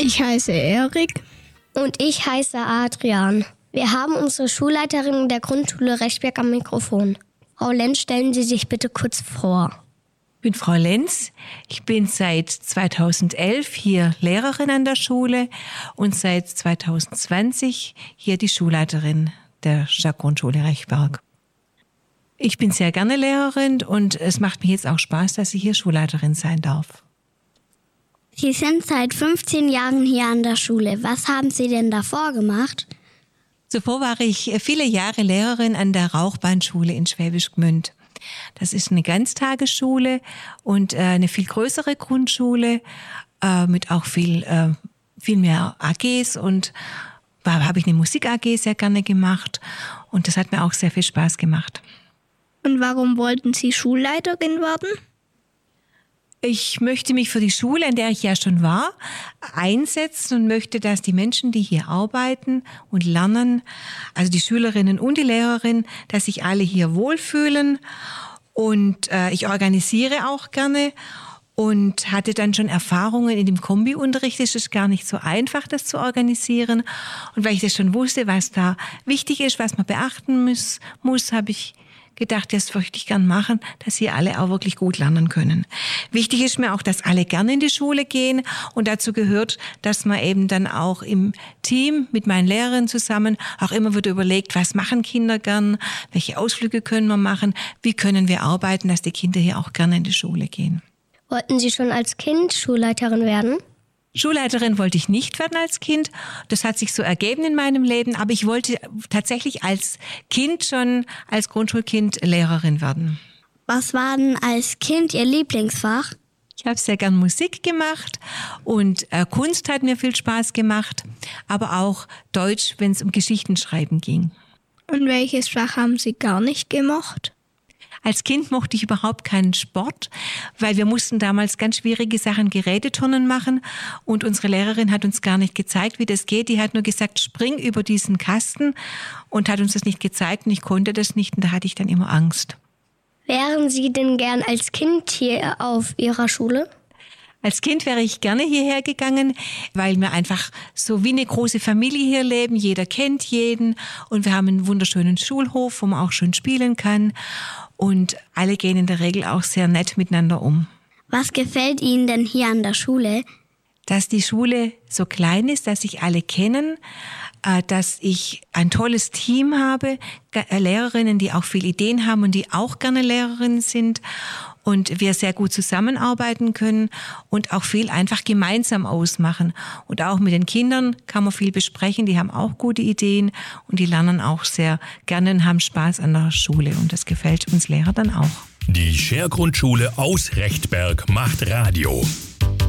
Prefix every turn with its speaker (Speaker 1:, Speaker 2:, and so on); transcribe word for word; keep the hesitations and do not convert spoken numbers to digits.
Speaker 1: Ich heiße Erik.
Speaker 2: Und ich heiße Adrian. Wir haben unsere Schulleiterin der Grundschule Rechberg am Mikrofon. Frau Lenz, stellen Sie sich bitte kurz vor.
Speaker 3: Ich bin Frau Lenz. Ich bin seit zweitausendelf hier Lehrerin an der Schule und seit zweitausendzwanzig hier die Schulleiterin der Stadtgrundschule Rechberg. Ich bin sehr gerne Lehrerin und es macht mir jetzt auch Spaß, dass ich hier Schulleiterin sein darf.
Speaker 4: Sie sind seit fünfzehn Jahren hier an der Schule. Was haben Sie denn davor gemacht?
Speaker 3: Zuvor war ich viele Jahre Lehrerin an der Rauchbahnschule in Schwäbisch Gmünd. Das ist eine Ganztagesschule und äh, eine viel größere Grundschule äh, mit auch viel, äh, viel mehr A Gs und da habe ich eine Musik-A G sehr gerne gemacht und das hat mir auch sehr viel Spaß gemacht.
Speaker 1: Und warum wollten Sie Schulleiterin werden?
Speaker 3: Ich möchte mich für die Schule, in der ich ja schon war, einsetzen und möchte, dass die Menschen, die hier arbeiten und lernen, also die Schülerinnen und die Lehrerinnen, dass sich alle hier wohlfühlen. Und äh, ich organisiere auch gerne und hatte dann schon Erfahrungen in dem Kombiunterricht. Es ist gar nicht so einfach, das zu organisieren. Und weil ich das schon wusste, was da wichtig ist, was man beachten muss, muss habe ich gedacht, das möchte ich gern machen, dass hier alle auch wirklich gut lernen können. Wichtig ist mir auch, dass alle gerne in die Schule gehen und dazu gehört, dass man eben dann auch im Team mit meinen Lehrerinnen zusammen auch immer wieder überlegt, was machen Kinder gern, welche Ausflüge können wir machen, wie können wir arbeiten, dass die Kinder hier auch gerne in die Schule gehen.
Speaker 2: Wollten Sie schon als Kind Schulleiterin werden?
Speaker 3: Schulleiterin wollte ich nicht werden als Kind. Das hat sich so ergeben in meinem Leben. Aber ich wollte tatsächlich als Kind schon, als Grundschulkind Lehrerin werden.
Speaker 4: Was war denn als Kind Ihr Lieblingsfach?
Speaker 3: Ich habe sehr gern Musik gemacht und äh, Kunst hat mir viel Spaß gemacht. Aber auch Deutsch, wenn es um Geschichtenschreiben ging.
Speaker 1: Und welches Fach haben Sie gar nicht gemocht?
Speaker 3: Als Kind mochte ich überhaupt keinen Sport, weil wir mussten damals ganz schwierige Sachen, Geräteturnen machen und unsere Lehrerin hat uns gar nicht gezeigt, wie das geht. Die hat nur gesagt, spring über diesen Kasten und hat uns das nicht gezeigt und ich konnte das nicht und da hatte ich dann immer Angst.
Speaker 2: Wären Sie denn gern als Kind hier auf Ihrer Schule?
Speaker 3: Als Kind wäre ich gerne hierher gegangen, weil wir einfach so wie eine große Familie hier leben. Jeder kennt jeden und wir haben einen wunderschönen Schulhof, wo man auch schön spielen kann. Und alle gehen in der Regel auch sehr nett miteinander um.
Speaker 4: Was gefällt Ihnen denn hier an der Schule?
Speaker 3: Dass die Schule so klein ist, dass sich alle kennen, dass ich ein tolles Team habe, Lehrerinnen, die auch viele Ideen haben und die auch gerne Lehrerinnen sind und wir sehr gut zusammenarbeiten können und auch viel einfach gemeinsam ausmachen. Und auch mit den Kindern kann man viel besprechen, die haben auch gute Ideen und die lernen auch sehr gerne und haben Spaß an der Schule und das gefällt uns Lehrer dann auch.
Speaker 5: Die Scher Grundschule aus Rechtberg macht Radio.